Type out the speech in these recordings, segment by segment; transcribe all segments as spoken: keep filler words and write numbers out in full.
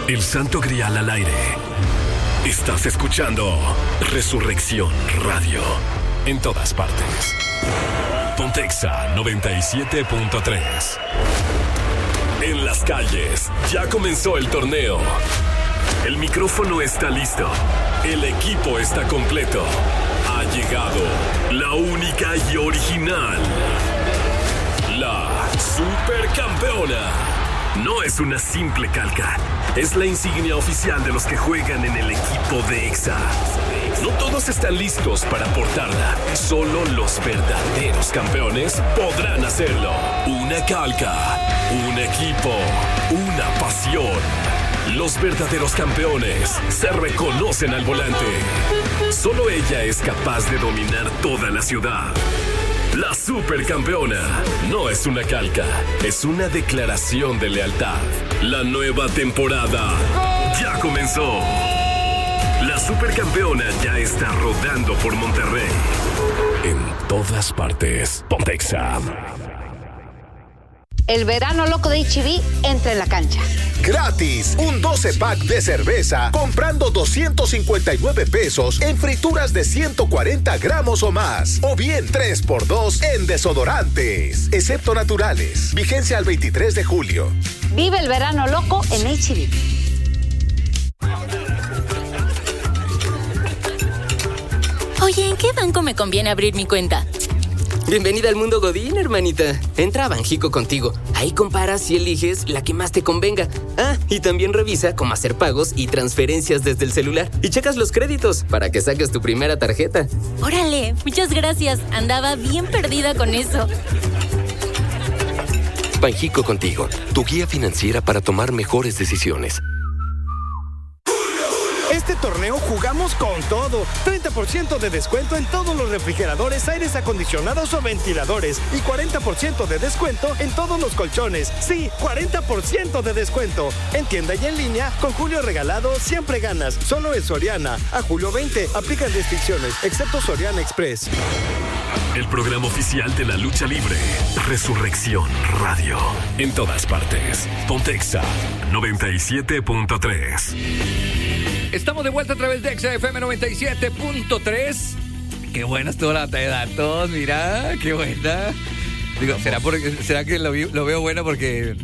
El Santo Grial al aire. Estás escuchando Resurrección Radio. En todas partes. Pontexa noventa y siete punto tres. En las calles ya comenzó el torneo. El micrófono está listo. El equipo está completo. Ha llegado la única y original. La Supercampeona. No es una simple calca. Es la insignia oficial de los que juegan en el equipo de Exa. No todos están listos para portarla. Solo los verdaderos campeones podrán hacerlo. Una calca, un equipo, una pasión. Los verdaderos campeones se reconocen al volante. Solo ella es capaz de dominar toda la ciudad. La Supercampeona no es una calca, es una declaración de lealtad. La nueva temporada ya comenzó. La Supercampeona ya está rodando por Monterrey. En todas partes, Pontexa. El verano loco de H E B entra en la cancha. Gratis, un doce pack de cerveza comprando doscientos cincuenta y nueve pesos en frituras de ciento cuarenta gramos o más. O bien tres por dos en desodorantes, excepto naturales. Vigencia al veintitrés de julio. Vive el verano loco en H E B. Oye, ¿en qué banco me conviene abrir mi cuenta? Bienvenida al mundo Godín, hermanita. Entra a Banjico Contigo. Ahí comparas y eliges la que más te convenga. Ah, y también revisa cómo hacer pagos y transferencias desde el celular. Y checas los créditos para que saques tu primera tarjeta. Órale, muchas gracias. Andaba bien perdida con eso. Banjico Contigo, tu guía financiera para tomar mejores decisiones. Este torneo jugamos con todo. treinta por ciento de descuento en todos los refrigeradores, aires acondicionados o ventiladores. Y cuarenta por ciento de descuento en todos los colchones. Sí, cuarenta por ciento de descuento. En tienda y en línea, con Julio Regalado siempre ganas. Solo en Soriana. A julio veinte, aplican restricciones, excepto Soriana Express. El programa oficial de la lucha libre. Resurrección Radio. En todas partes. Pontexa noventa y siete punto tres. Estamos de vuelta a través de Exa F M noventa y siete punto tres. Qué buena estuvo la batalla de datos, mira, qué buena. Digo, ¿será, porque, ¿será que lo, vi, lo veo buena porque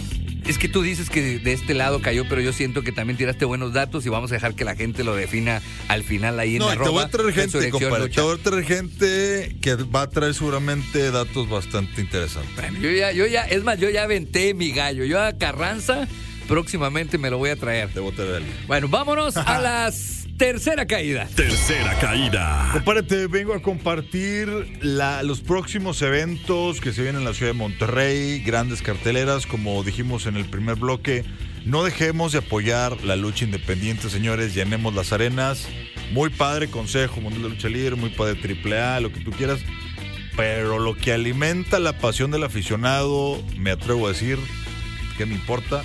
es que tú dices que de este lado cayó, pero yo siento que también tiraste buenos datos y vamos a dejar que la gente lo defina al final ahí en no, arroba. Te voy a traer gente, compadre, te voy a traer gente que va a traer seguramente datos bastante interesantes. Bueno, yo ya, yo ya, es más, yo ya aventé mi gallo, yo a Carranza próximamente me lo voy a traer. Te voy a traer. Bueno, vámonos a la tercera caída. Tercera caída. Compadre, te vengo a compartir la, los próximos eventos que se vienen en la ciudad de Monterrey, grandes carteleras, como dijimos en el primer bloque. No dejemos de apoyar la lucha independiente, señores, llenemos las arenas. Muy padre Consejo Mundial de Lucha Libre, muy padre Triple A, lo que tú quieras. Pero lo que alimenta la pasión del aficionado, me atrevo a decir, ¿qué me importa?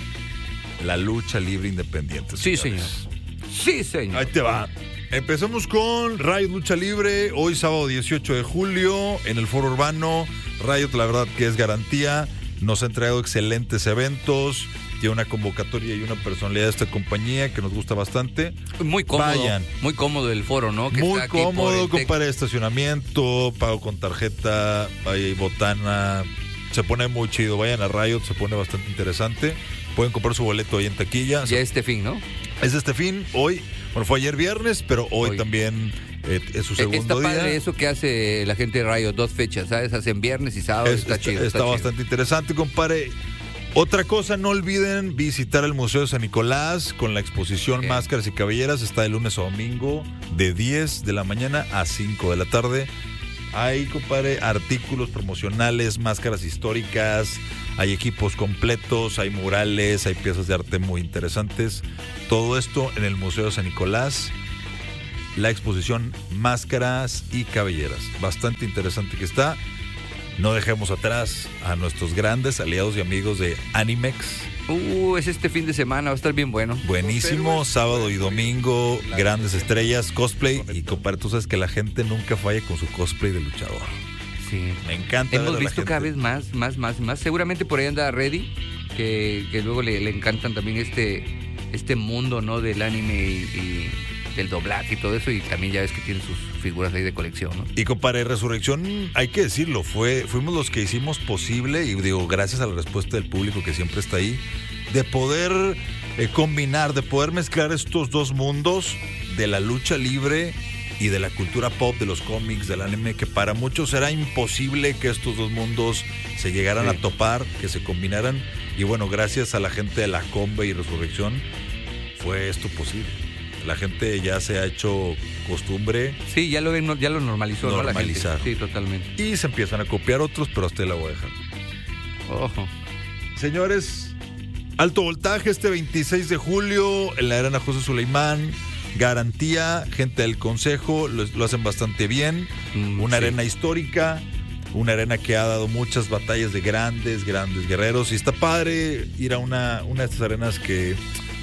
La lucha libre independiente. Sí, señores. señor. Sí, señor. Ahí te va. Empezamos con Riot Lucha Libre. Hoy sábado dieciocho de julio en el Foro Urbano. Riot, la verdad que es garantía. Nos ha entregado excelentes eventos. Tiene una convocatoria y una personalidad de esta compañía que nos gusta bastante. Muy cómodo. Vayan. Muy cómodo el foro, ¿no? Que muy está aquí cómodo, por el compadre. Estacionamiento, pago con tarjeta, hay botana. Se pone muy chido. Vayan a Riot, se pone bastante interesante. Pueden comprar su boleto ahí en taquilla. Ya este fin, ¿no? Es este fin, hoy. Bueno, fue ayer viernes, pero hoy, hoy. también eh, es su segundo está día. Está padre eso que hace la gente de Riot, dos fechas, ¿sabes? Hacen viernes y sábado, es, está, está chido. Está, está bastante chido. interesante, compadre. Otra cosa, no olviden visitar el Museo de San Nicolás con la exposición okay. Máscaras y Cabelleras. Está de lunes a domingo, de diez de la mañana a cinco de la tarde. Hay, compadre, artículos promocionales, máscaras históricas, hay equipos completos, hay murales, hay piezas de arte muy interesantes. Todo esto en el Museo de San Nicolás. La exposición Máscaras y Cabelleras. Bastante interesante que está. No dejemos atrás a nuestros grandes aliados y amigos de Animex. Uh, es este fin de semana, va a estar bien bueno. Buenísimo, sábado y domingo, grandes estrellas, cosplay. Y compadre, tú sabes que la gente nunca falla con su cosplay de luchador. Sí. Me encanta. Hemos visto gente. cada vez más, más, más, más. Seguramente por ahí anda Reddy, que, que luego le, le encantan también este este mundo, ¿no? Del anime y, y del doblaje y todo eso, y también ya ves que tienen sus figuras ahí de colección, ¿no? Y compadre, Resurrección, hay que decirlo, fue, fuimos los que hicimos posible, y digo, gracias a la respuesta del público que siempre está ahí, de poder eh, combinar, de poder mezclar estos dos mundos de la lucha libre y de la cultura pop, de los cómics, del anime, que para muchos era imposible que estos dos mundos se llegaran sí. a topar, que se combinaran. Y bueno, gracias a la gente de La Combe y Resurrección fue esto posible. La gente ya se ha hecho costumbre. Sí, ya lo, ya lo normalizó, normalizar. ¿no? La gente. Sí, totalmente. Y se empiezan a copiar otros, pero a usted la voy a dejar. Ojo. Señores, alto voltaje este veintiséis de julio en la Arena José Suleimán. Garantía, gente del consejo, lo, lo hacen bastante bien. Mm, una sí. arena histórica, una arena que ha dado muchas batallas de grandes, grandes guerreros. Y está padre ir a una, una de estas arenas que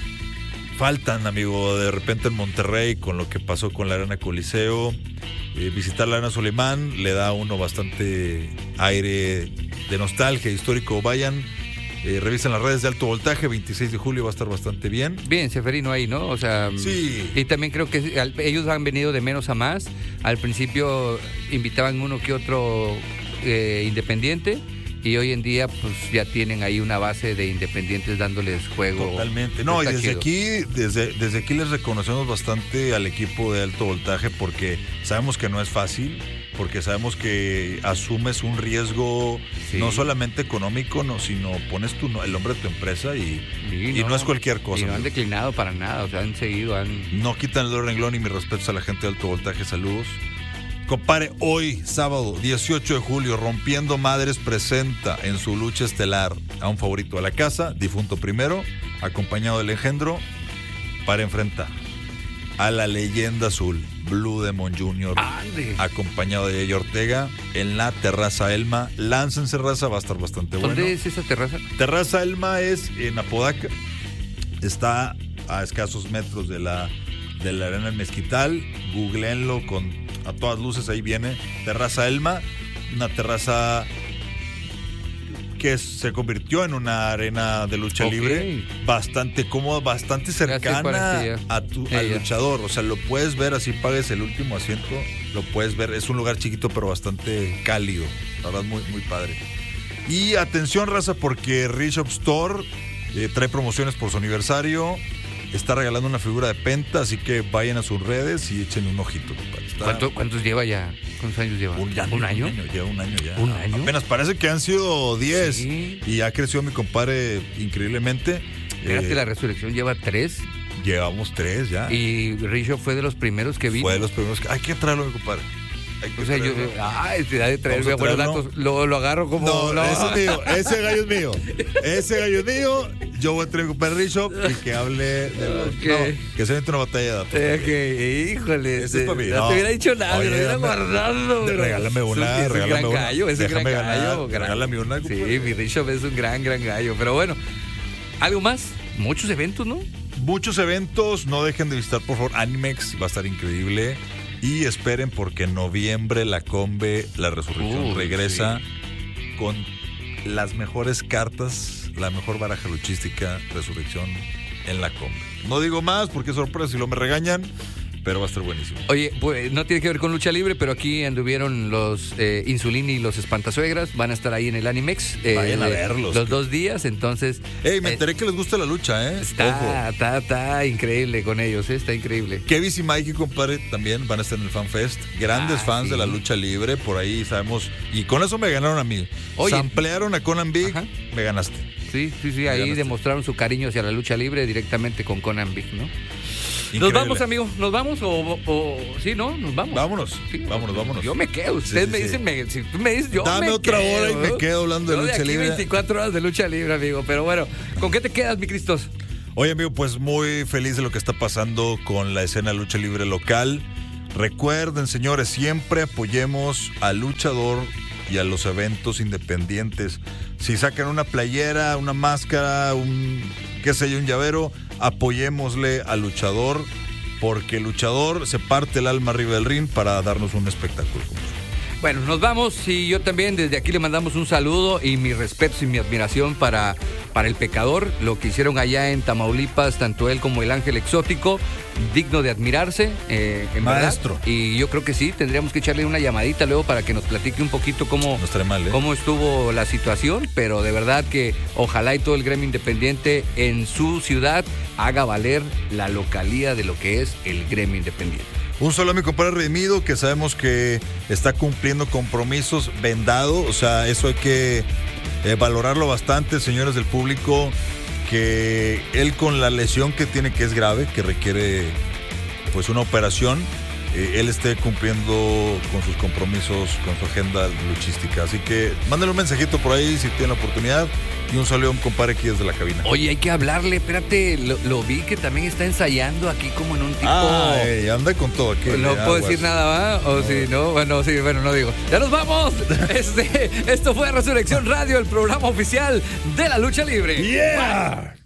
faltan, amigo, de repente en Monterrey, con lo que pasó con la Arena Coliseo. Eh, visitar la Arena Suleimán le da a uno bastante aire de nostalgia histórico. Vayan. Eh, revisen las redes de Alto Voltaje, veintiséis de julio va a estar bastante bien. Bien, Seferino ahí, ¿no? O sea, sí. Y también creo que ellos han venido de menos a más. Al principio invitaban uno que otro eh, independiente, y hoy en día pues ya tienen ahí una base de independientes dándoles juego. Totalmente. No, y desde chido. aquí, desde, desde aquí les reconocemos bastante al equipo de Alto Voltaje, porque sabemos que no es fácil. Porque sabemos que asumes un riesgo sí. no solamente económico, no, sino pones tu, el nombre de tu empresa y, sí, y no, no es cualquier cosa. Y no han declinado para nada, o sea, han seguido, han... No quitan el renglón, y mis respetos a la gente de Alto Voltaje, saludos. Compare, hoy, sábado, dieciocho de julio, Rompiendo Madres presenta en su lucha estelar a un favorito de la casa, Difunto Primero, acompañado del Engendro, para enfrentar a la leyenda azul, Blue Demon junior, ¡Ande! acompañado de Jay Ortega, en la Terraza Elma. Láncense, raza, va a estar bastante bueno. ¿Dónde es esa terraza? Terraza Elma es en Apodaca, está a escasos metros de la, de la Arena del Mezquital. Googleenlo con a todas luces, ahí viene Terraza Elma, una terraza que se convirtió en una arena de lucha okay. libre bastante cómoda, bastante cercana a tu, al luchador. O sea, lo puedes ver así, pagues el último asiento, lo puedes ver. Es un lugar chiquito pero bastante cálido. La verdad, muy, muy padre. Y atención, raza, porque Rishop Store eh, trae promociones por su aniversario. Está regalando una figura de Penta, así que vayan a sus redes y echen un ojito, compadre. Está... ¿Cuánto, ¿Cuántos lleva ya? ¿Cuántos años lleva? ¿Un, año, ¿Un año? Un año, ya un año ya. ¿Un año? Apenas parece que han sido diez. Sí. Y ha crecido mi compadre increíblemente. Fíjate, eh, la Resurrección lleva tres. Llevamos tres ya. Y Richo fue de los primeros que vino. Fue de los primeros que... Hay que traerlo, mi compadre. O sea, yo, ay, te da de traer buenos datos, lo, lo agarro como... No, no, ese es mío, ese gallo es mío. Ese gallo es mío, yo voy a traer con Rishop y que hable de la, okay. no, que se mete una batalla de datos. Okay. Híjole, ese es para mí. No, no te hubiera dicho nada, me lo hubiera guardado. Pero... Regálame una, es regálame un gran una. gallo, es un gran gallo. Gran... Regálame una. Sí, mi Rishop es un gran, gran gallo. Pero bueno, ¿algo más? Muchos eventos, ¿no? Muchos eventos, no dejen de visitar, por favor. Animex va a estar increíble. Y esperen, porque en noviembre la Combe, la Resurrección, uh, regresa sí. con las mejores cartas, la mejor baraja luchística, Resurrección en la Combe. No digo más porque es sorpresa, si lo me regañan, pero va a estar buenísimo. Oye, pues no tiene que ver con lucha libre, pero aquí anduvieron los eh, Insulini y los Espantasuegras, van a estar ahí en el Animex. Eh, Vayan a verlos. Los que... dos días, entonces... Ey, me enteré eh, que les gusta la lucha, ¿eh? Está, Ojo. está, está increíble con ellos, ¿eh? Está increíble. Kevin y Mikey, compadre, también van a estar en el FanFest. Grandes ah, fans sí. de la lucha libre, por ahí sabemos. Y con eso me ganaron a mí. Oye. Samplearon a Conan Big, Ajá. me ganaste. Sí, sí, sí, me ahí ganaste. Demostraron su cariño hacia la lucha libre directamente con Conan Big, ¿no? Increíble. ¿Nos vamos, amigo? ¿Nos vamos o, o sí, no? ¿Nos vamos? Vámonos, sí, vámonos, vámonos. Yo me quedo. Ustedes sí, sí, me dicen, me, si tú me dices, yo Dame me otra quedo. hora y me quedo hablando yo de lucha de aquí libre. veinticuatro horas de lucha libre, amigo. Pero bueno, ¿con qué te quedas, mi Cristos? Oye, amigo, pues muy feliz de lo que está pasando con la escena lucha libre local. Recuerden, señores, siempre apoyemos al luchador y a los eventos independientes. Si sacan una playera, una máscara, un qué sé yo, un llavero, apoyémosle al luchador, porque el luchador se parte el alma arriba del ring para darnos un espectáculo. Bueno, nos vamos y yo también desde aquí le mandamos un saludo y mis respetos y mi admiración para para el pecador, lo que hicieron allá en Tamaulipas, tanto él como el Ángel Exótico, digno de admirarse, eh, en Maestro. verdad. Y yo creo que sí, tendríamos que echarle una llamadita luego para que nos platique un poquito cómo, no estaría mal, ¿eh? cómo estuvo la situación, pero de verdad que ojalá y todo el gremio independiente en su ciudad haga valer la localía de lo que es el gremio independiente. Un saludo a mi compadre Redimido, que sabemos que está cumpliendo compromisos vendado, o sea, eso hay que eh, valorarlo bastante, señores del público, que él con la lesión que tiene, que es grave, que requiere pues una operación, eh, él esté cumpliendo con sus compromisos, con su agenda luchística. Así que mándale un mensajito por ahí si tiene la oportunidad. Y un saludo a un compadre aquí desde la cabina. Oye, hay que hablarle, espérate, lo, lo vi que también está ensayando aquí como en un tipo... Ay, anda con todo aquí. No puedo aguas. decir nada, ¿va? O no. Si no, bueno, sí, bueno, no digo. ¡Ya nos vamos! Este, esto fue Resurrección Radio, el programa oficial de la lucha libre. ¡Yeah!